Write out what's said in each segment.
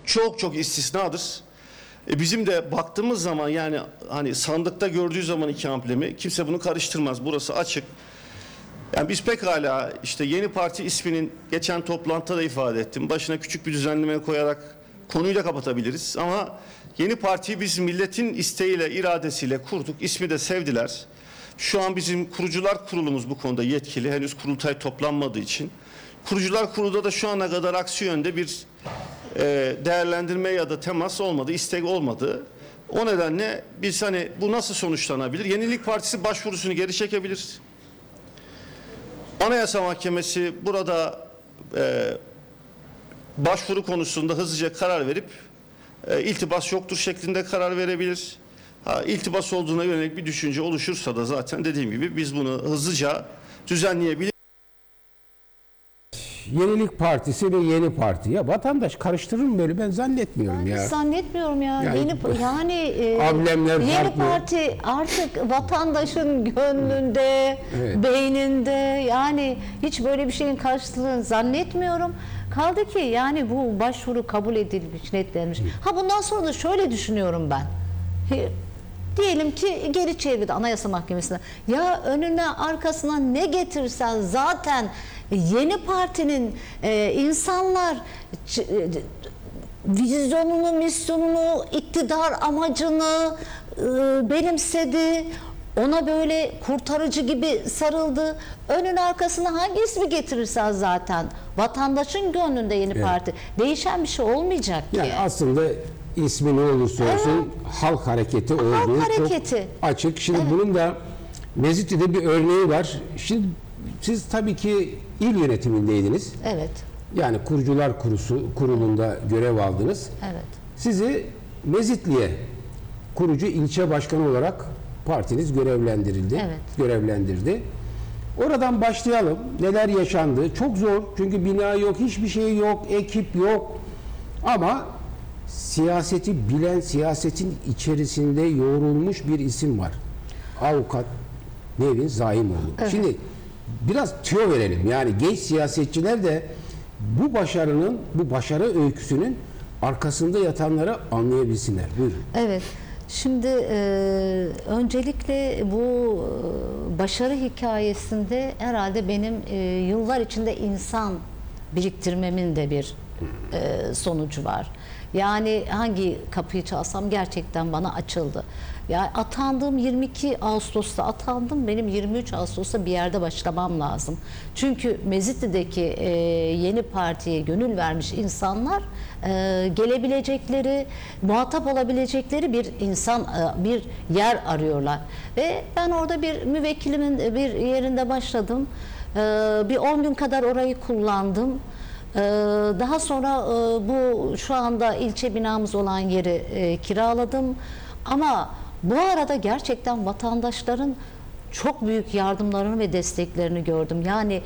çok çok istisnadır. Bizim de baktığımız zaman yani hani sandıkta gördüğü zaman iki amblemi kimse bunu karıştırmaz. Burası açık. Yani biz pekala işte Yeni Parti isminin geçen toplantıda da ifade ettim. Başına küçük bir düzenleme koyarak konuyu da kapatabiliriz. Ama Yeni Parti'yi biz milletin isteğiyle, iradesiyle kurduk. İsmi de sevdiler. Şu an bizim kurucular kurulumuz bu konuda yetkili. Henüz kurultay toplanmadığı için. Kurucular kurulda da şu ana kadar aksi yönde bir değerlendirme ya da temas olmadı, istek olmadı. O nedenle biz hani bu nasıl sonuçlanabilir? Yenilik Partisi başvurusunu geri çekebilir. Anayasa Mahkemesi burada başvuru konusunda hızlıca karar verip iltibas yoktur şeklinde karar verebilir. İltibas olduğuna yönelik bir düşünce oluşursa da zaten dediğim gibi biz bunu hızlıca düzenleyebiliriz. Yenilik Partisi ve Yeni Parti. Ya vatandaş karıştırır mı böyle? Ben zannetmiyorum Ben ya. zannetmiyorum ya. Amblemler Yeni farklı. Parti artık vatandaşın gönlünde, Evet. beyninde, yani hiç böyle bir şeyin karşılığını zannetmiyorum. Kaldı ki yani bu başvuru kabul edilmiş, netlenmiş. Bundan sonra da şöyle düşünüyorum ben. Diyelim ki geri çevirdi Anayasa Mahkemesi'ne. Ya önüne arkasına ne getirirsen zaten Yeni Parti'nin insanlar vizyonunu, misyonunu, iktidar amacını benimsedi. Ona böyle kurtarıcı gibi sarıldı. Önün arkasına hangi ismi getirirsen zaten vatandaşın gönlünde Yeni Parti. Değişen bir şey olmayacak ki. Yani aslında ismi ne olursa olsun halk hareketi olduğu hareketi. çok açık. Şimdi bunun da Mezitli'de bir örneği var. Şimdi siz tabii ki il yönetimindeydiniz. Evet. Yani Kurucular Kurulu'nda görev aldınız. Evet. Sizi Mezitli'ye kurucu ilçe başkanı olarak partiniz görevlendirildi. Evet. Görevlendirdi. Oradan başlayalım. Neler yaşandı? Çok zor. Çünkü bina yok, hiçbir şey yok, ekip yok. Ama siyaseti bilen, siyasetin içerisinde yoğrulmuş bir isim var. Avukat Nevin Zaimoğlu. Evet. Şimdi biraz tüyo verelim. Yani genç siyasetçiler de bu başarının, bu başarı öyküsünün arkasında yatanları anlayabilsinler. Buyurun. Evet. Şimdi öncelikle bu başarı hikayesinde herhalde benim yıllar içinde insan biriktirmemin de bir sonucu var. Yani hangi kapıyı çalsam gerçekten bana açıldı. Yani atandığım 22 Ağustos'ta atandım. Benim 23 Ağustos'ta bir yerde başlamam lazım. Çünkü Mezitli'deki Yeni Parti'ye gönül vermiş insanlar gelebilecekleri, muhatap olabilecekleri bir insan, bir yer arıyorlar. Ve ben orada bir müvekkilimin bir yerinde başladım. Bir 10 gün kadar orayı kullandım. Daha sonra bu şu anda ilçe binamız olan yeri kiraladım. Ama bu arada gerçekten vatandaşların çok büyük yardımlarını ve desteklerini gördüm. Yani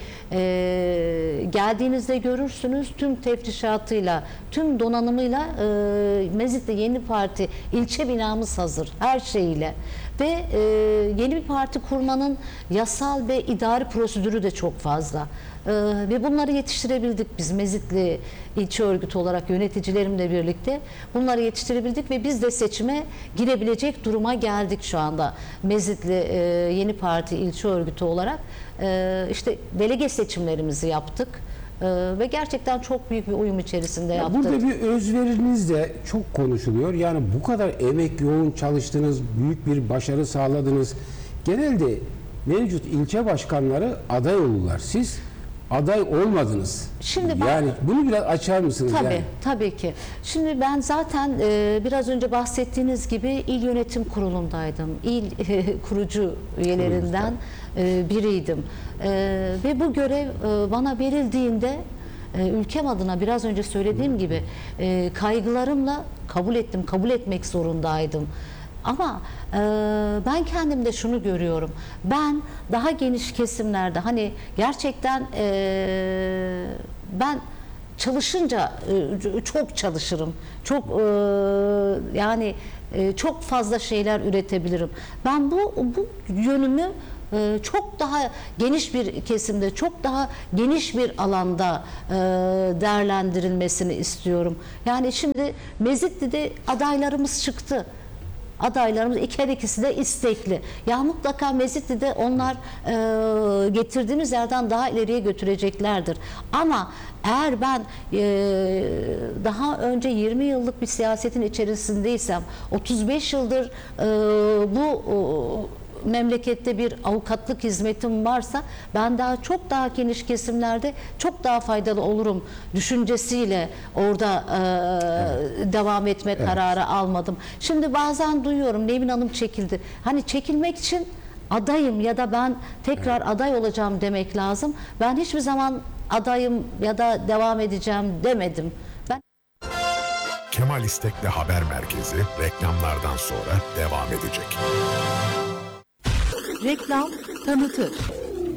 geldiğinizde görürsünüz tüm teftişatıyla, tüm donanımıyla Mezitli Yeni Parti ilçe binamız hazır her şeyiyle. Ve yeni bir parti kurmanın yasal ve idari prosedürü de çok fazla. Ve bunları yetiştirebildik biz Mezitli ilçe örgütü olarak yöneticilerimle birlikte bunları yetiştirebildik ve biz de seçime girebilecek duruma geldik şu anda. Mezitli Yeni Parti ilçe örgütü olarak işte delege seçimlerimizi yaptık. Ve gerçekten çok büyük bir uyum içerisinde yaptık. Burada bir özveriniz de çok konuşuluyor. Yani bu kadar emek yoğun çalıştınız, büyük bir başarı sağladınız. Genelde mevcut ilçe başkanları aday olurlar. Siz aday olmadınız. Şimdi yani bunu biraz açar mısınız? Tabii, yani? tabii ki. Şimdi ben zaten biraz önce bahsettiğiniz gibi il yönetim kurulundaydım. İl kurucu üyelerinden biriydim. Ve bu görev bana verildiğinde ülkem adına biraz önce söylediğim gibi kaygılarımla kabul ettim, kabul etmek zorundaydım. Ama ben kendimde şunu görüyorum. Ben daha geniş kesimlerde hani gerçekten ben çalışınca çok çalışırım. Çok yani çok fazla şeyler üretebilirim. Ben bu yönümü çok daha geniş bir kesimde, çok daha geniş bir alanda değerlendirilmesini istiyorum. Yani şimdi Mezitli'de adaylarımız çıktı. Adaylarımız her ikisi de istekli. Ya mutlaka Mezitli'de onlar getirdiğimiz yerden daha ileriye götüreceklerdir. Ama eğer ben daha önce 20 yıllık bir siyasetin içerisindeysem, 35 yıldır bu memlekette bir avukatlık hizmetim varsa ben çok daha geniş kesimlerde çok daha faydalı olurum düşüncesiyle orada devam etme kararı almadım. Şimdi bazen duyuyorum Nevin Hanım çekildi. Hani çekilmek için adayım ya da ben tekrar aday olacağım demek lazım. Ben hiçbir zaman adayım ya da devam edeceğim demedim. Ben Kemal İstek'le Haber Merkezi reklamlardan sonra devam edecek. Reklam tanıtır.